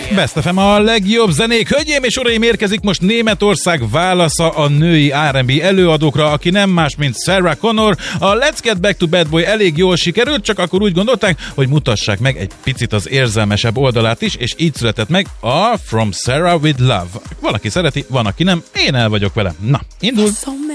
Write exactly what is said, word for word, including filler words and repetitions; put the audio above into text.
Best ef em a legjobb zenék. Hölgyeim és uraim, érkezik most Németország válasza a női er end bé előadókra, aki nem más, mint Sarah Connor. A Let's Get Back to Bad Boy elég jól sikerült, csak akkor úgy gondolták, hogy mutassák meg egy picit az érzelmesebb oldalát is, és így született meg a From Sarah with Love. Valaki szereti, van, aki nem, én el vagyok vele. Na, indul!